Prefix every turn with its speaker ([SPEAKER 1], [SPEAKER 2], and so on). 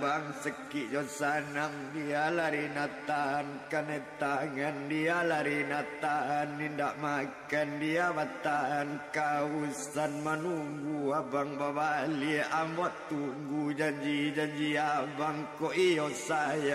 [SPEAKER 1] Bang seki jo sanam dia lari natan, kane tangan dia lari natan, nindak makan dia batan, kausan menunggu abang babali, amot tunggu janji abang ko iyo saya.